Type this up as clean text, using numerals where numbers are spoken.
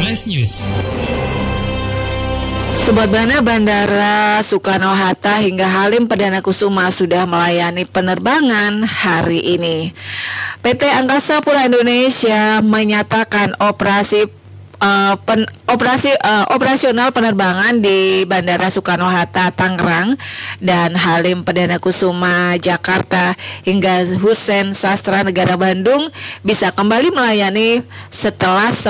Flash News. Sobat Bana, Bandara Soekarno-Hatta hingga Halim Perdana Kusuma sudah melayani penerbangan hari ini. PT Angkasa Pura Indonesia menyatakan operasional penerbangan di Bandara Soekarno-Hatta Tangerang dan Halim Perdana Kusuma Jakarta hingga Hussein Sastra Negara Bandung bisa kembali melayani setelah